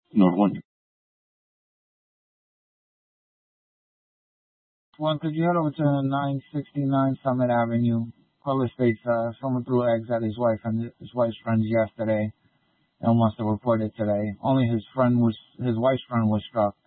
North London. One, could you head over to 969 Summit Avenue? Caller states someone threw eggs at his wife and his wife's friends yesterday and wants to report it today. Only his wife's friend was struck.